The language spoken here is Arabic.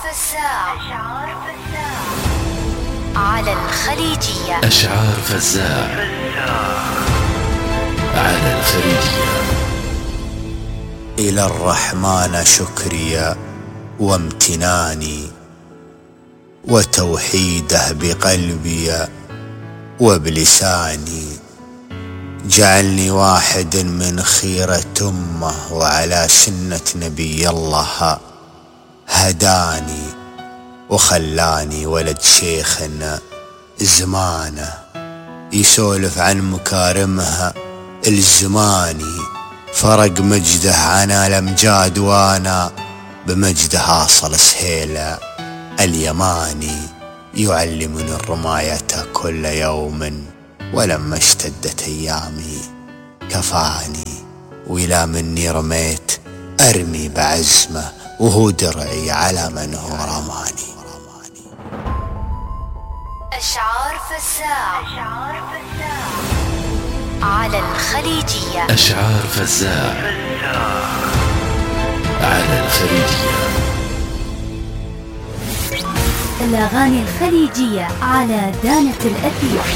فزاع على الخليجية. أشعار فزاع على الخليجية. إلى الرحمن شكري وامتناني وتوحيده بقلبي وبلساني، جعلني واحد من خيرة أمه وعلى سنة نبي الله هداني، وخلاني ولد شيخنا زمانه يسولف عن مكارمها الزماني، فرق مجده عن الأمجاد وانا بمجده حاصل سهيله اليماني، يعلمني الرماية كل يوم ولما اشتدت ايامي كفاني، وإلى مني رميت ارمي بعزمه وهو درعي على من هو رماني. أشعار فزاع على الخليجية. أشعار فزاع على الخليجية. الأغاني الخليجية على دانة الأثير.